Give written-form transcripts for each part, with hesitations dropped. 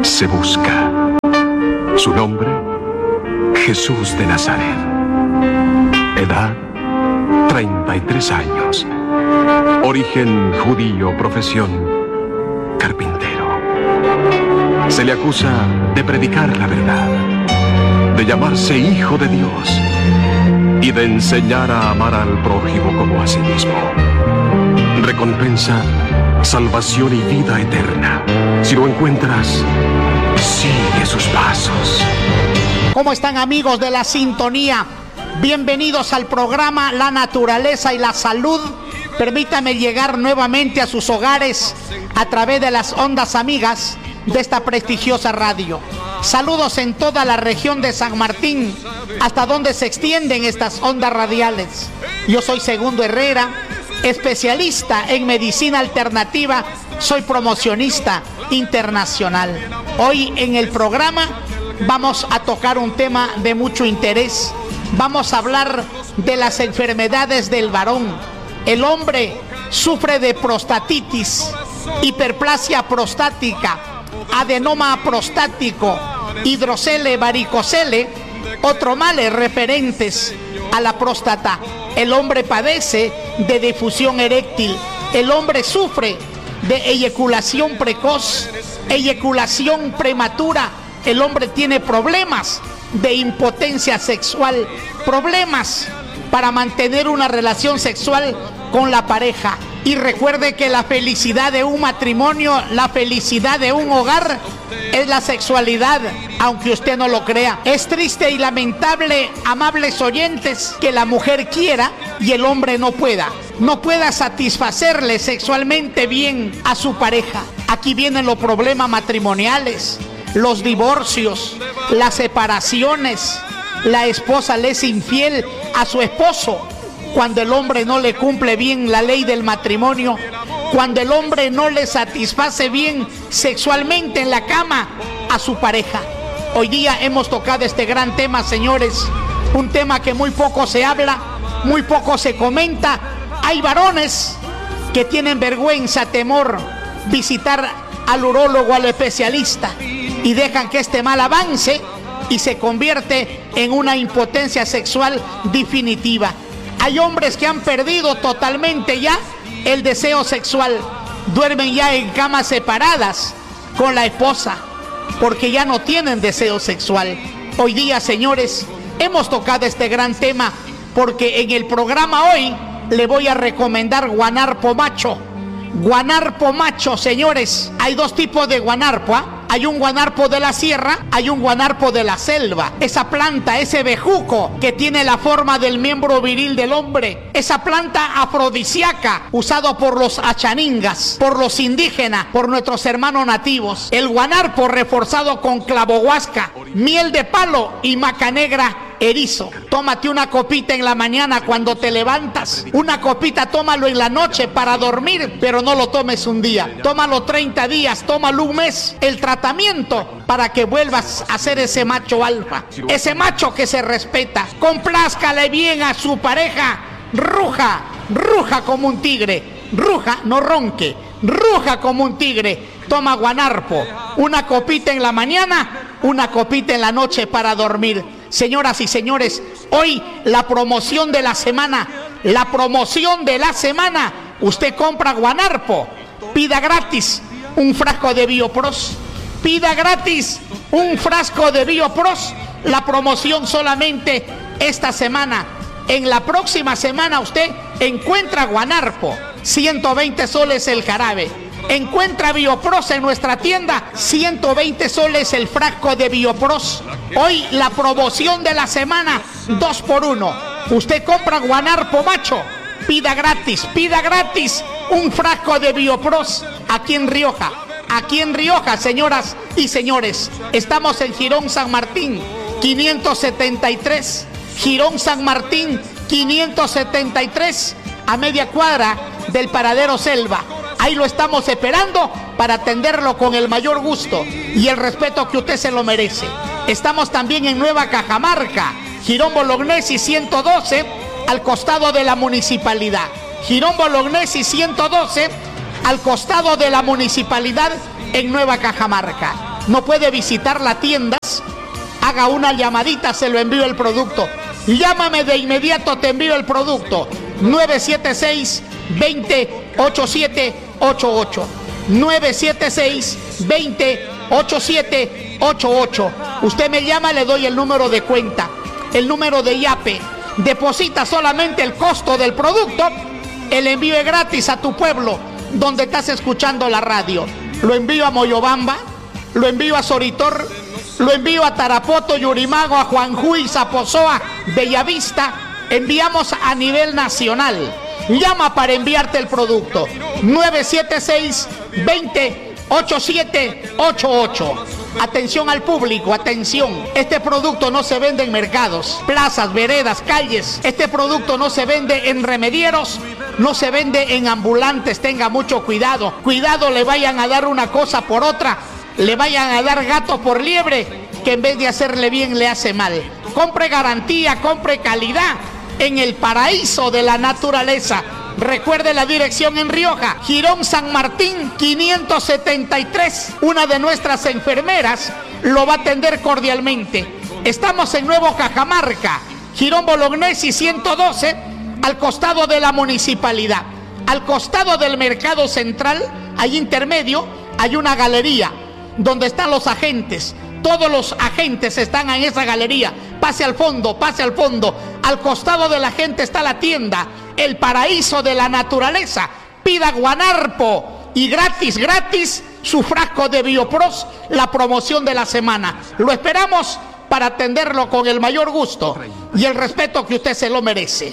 se busca. Su nombre, Jesús de Nazaret. Edad, 33 años. Origen judío, profesión, carpintero. Se le acusa de predicar la verdad, de llamarse hijo de Dios y de enseñar a amar al prójimo como a sí mismo. Recompensa, salvación y vida eterna. Si lo encuentras, sigue sus pasos. ¿Cómo están, amigos de la sintonía? Bienvenidos al programa La Naturaleza y la Salud. Permítame llegar nuevamente a sus hogares a través de las ondas amigas de esta prestigiosa radio. Saludos en toda la región de San Martín, hasta donde se extienden estas ondas radiales. Yo soy Segundo Herrera, especialista en medicina alternativa, soy promocionista internacional. Hoy en el programa vamos a tocar un tema de mucho interés. Vamos a hablar de las enfermedades del varón. El hombre sufre de prostatitis, hiperplasia prostática, adenoma prostático, hidrocele, varicocele, otros males referentes a la próstata. El hombre padece de difusión eréctil. El hombre sufre de eyaculación precoz, eyaculación prematura. El hombre tiene problemas de impotencia sexual, problemas para mantener una relación sexual con la pareja. Y recuerde que la felicidad de un matrimonio, la felicidad de un hogar es la sexualidad, aunque usted no lo crea. Es triste y lamentable, amables oyentes, que la mujer quiera y el hombre no pueda satisfacerle sexualmente bien a su pareja. Aquí vienen los problemas matrimoniales, los divorcios, las separaciones. La esposa le es infiel a su esposo cuando el hombre no le cumple bien la ley del matrimonio, cuando el hombre no le satisface bien sexualmente en la cama a su pareja. Hoy día hemos tocado este gran tema, señores, un tema que muy poco se habla, muy poco se comenta. Hay varones que tienen vergüenza, temor, visitar al urólogo, al especialista, y dejan que este mal avance y se convierte en una impotencia sexual definitiva. Hay hombres que han perdido totalmente ya el deseo sexual, duermen ya en camas separadas con la esposa porque ya no tienen deseo sexual. Hoy día, señores, hemos tocado este gran tema porque en el programa hoy le voy a recomendar guanarpo macho. Guanarpo macho, señores. Hay dos tipos de guanarpo, ¿eh? Hay un guanarpo de la sierra, hay un guanarpo de la selva. Esa planta, ese bejuco que tiene la forma del miembro viril del hombre. Esa planta afrodisíaca, usado por los achaningas, por los indígenas, por nuestros hermanos nativos. El guanarpo reforzado con clavohuasca, miel de palo y maca negra erizo. Tómate una copita en la mañana cuando te levantas. Una copita tómalo en la noche para dormir, pero no lo tomes un día. Tómalo 30 días, tómalo un mes. El tratamiento para que vuelvas a ser ese macho alfa. Ese macho que se respeta. Complázcale bien a su pareja. Ruja, ruja como un tigre. Ruja, no ronque. Ruja como un tigre. Toma guanarpo. Una copita en la mañana, una copita en la noche para dormir. Señoras y señores, hoy la promoción de la semana. Usted compra guanarpo, pida gratis un frasco de Biopros. Pida gratis un frasco de Biopros. La promoción solamente esta semana. En la próxima semana usted encuentra guanarpo, 120 soles el jarabe. Encuentra Biopros en nuestra tienda, 120 soles el frasco de Biopros. Hoy la promoción de la semana, 2 por 1. Usted compra guanarpo macho, pida gratis un frasco de Biopros aquí en Rioja. Aquí en Rioja, señoras y señores, estamos en Girón San Martín, 573. Girón San Martín, 573, a media cuadra del Paradero Selva. Ahí lo estamos esperando para atenderlo con el mayor gusto y el respeto que usted se lo merece. Estamos también en Nueva Cajamarca, Girón Bolognesi 112, al costado de la municipalidad. Girón Bolognesi 112, al costado de la municipalidad en Nueva Cajamarca. no puede visitar las tiendas, haga una llamadita, se lo envío el producto. Llámame de inmediato, te envío el producto. 976-20-8788. 976-20-8788. Usted me llama, le doy el número de cuenta, el número de IAPE. Deposita solamente el costo del producto. El envío es gratis a tu pueblo donde estás escuchando la radio. Lo envío a Moyobamba, lo envío a Soritor, lo envío a Tarapoto, Yurimago, a Juanjuy, Zapozoa, Bellavista. Enviamos a nivel nacional. Llama para enviarte el producto. 976-20-8788. Atención al público, atención. Este producto no se vende en mercados, plazas, veredas, calles. Este producto no se vende en remedieros, no se vende en ambulantes. Tenga mucho cuidado. Cuidado, le vayan a dar una cosa por otra, le vayan a dar gato por liebre, que en vez de hacerle bien le hace mal. Compre garantía, compre calidad en el paraíso de la naturaleza. Recuerde la dirección en Rioja, Jirón San Martín 573. Una de nuestras enfermeras lo va a atender cordialmente. Estamos en Nuevo Cajamarca, Jirón Bolognesi 112, al costado de la municipalidad. Al costado del mercado central, ahí intermedio, hay una galería donde están los agentes. Todos los agentes están en esa galería. Pase al fondo, pase al fondo. Al costado de la gente está la tienda, el paraíso de la naturaleza. Pida Guanarpo y gratis, gratis, su frasco de Biopros, la promoción de la semana. Lo esperamos para atenderlo con el mayor gusto y el respeto que usted se lo merece.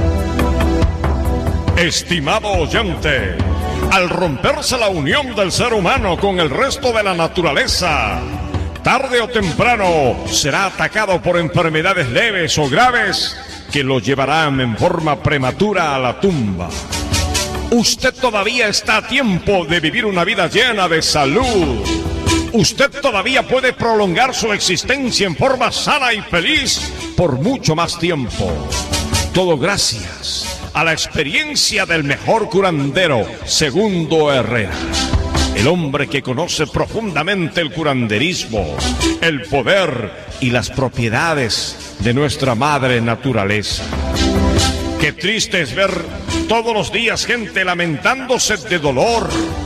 Estimado oyente, al romperse la unión del ser humano con el resto de la naturaleza, tarde o temprano será atacado por enfermedades leves o graves que lo llevarán en forma prematura a la tumba. Usted todavía está a tiempo de vivir una vida llena de salud. Usted todavía puede prolongar su existencia en forma sana y feliz por mucho más tiempo. Todo gracias a la experiencia del mejor curandero, Segundo Herrera. El hombre que conoce profundamente el curanderismo, el poder y las propiedades de nuestra madre naturaleza. Qué triste es ver todos los días gente lamentándose de dolor.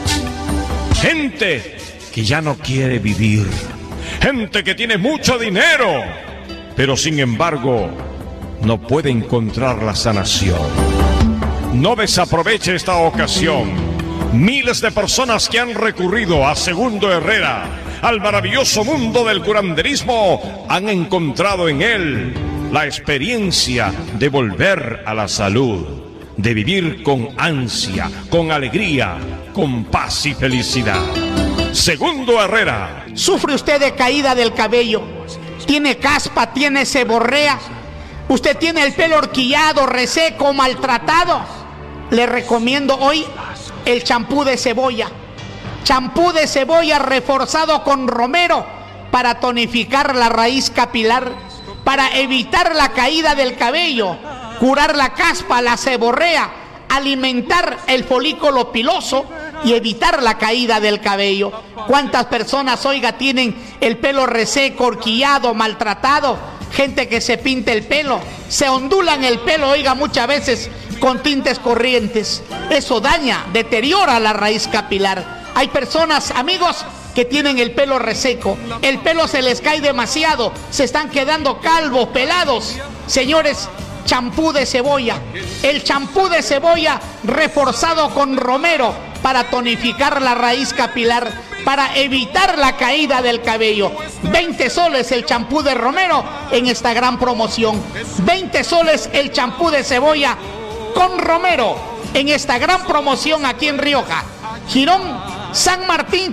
Gente que ya no quiere vivir. Gente que tiene mucho dinero, pero sin embargo no puede encontrar la sanación. No desaproveche esta ocasión. Miles de personas que han recurrido a Segundo Herrera, al maravilloso mundo del curanderismo, han encontrado en él la experiencia de volver a la salud, de vivir con ansia, con alegría, con paz y felicidad. Segundo Herrera. ¿Sufre usted de caída del cabello? ¿Tiene caspa? ¿Tiene seborrea? ¿Usted tiene el pelo horquillado, reseco, maltratado? Le recomiendo hoy el champú de cebolla. Champú de cebolla reforzado con romero para tonificar la raíz capilar, para evitar la caída del cabello, curar la caspa, la seborrea, alimentar el folículo piloso y evitar la caída del cabello. ¿Cuántas personas, oiga, tienen el pelo reseco, horquillado, maltratado? Gente que se pinta el pelo, se ondulan el pelo, oiga, muchas veces con tintes corrientes. Eso daña, deteriora la raíz capilar. Hay personas, amigos, que tienen el pelo reseco, el pelo se les cae demasiado, se están quedando calvos, pelados. Señores, champú de cebolla, el champú de cebolla reforzado con romero para tonificar la raíz capilar, para evitar la caída del cabello. 20 soles el champú de romero en esta gran promoción. 20 soles el champú de cebolla con romero en esta gran promoción aquí en Rioja. Jirón San Martín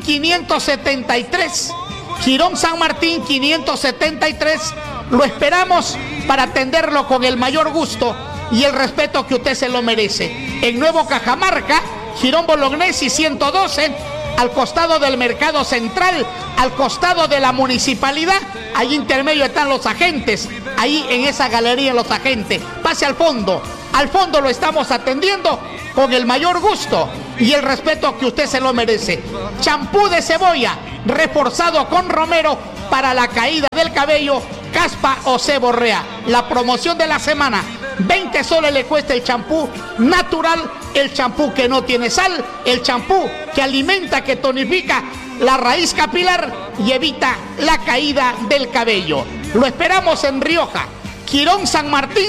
573. Jirón San Martín 573. Lo esperamos para atenderlo con el mayor gusto y el respeto que usted se lo merece. En Nuevo Cajamarca, Jirón Bolognesi 112, al costado del mercado central, al costado de la municipalidad. Ahí intermedio están los agentes, ahí en esa galería los agentes. Pase al fondo lo estamos atendiendo con el mayor gusto y el respeto que usted se lo merece. Champú de cebolla, reforzado con romero para la caída del cabello, caspa o seborrea. La promoción de la semana, 20 soles le cuesta el champú natural, el champú que no tiene sal, el champú que alimenta, que tonifica la raíz capilar y evita la caída del cabello. Lo esperamos en Rioja, Quirón San Martín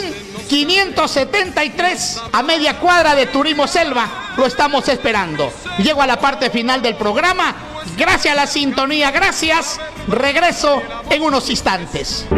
573, a media cuadra de Turismo Selva. Lo estamos esperando. Llego a la parte final del programa. Gracias a la sintonía, gracias. Regreso en unos instantes.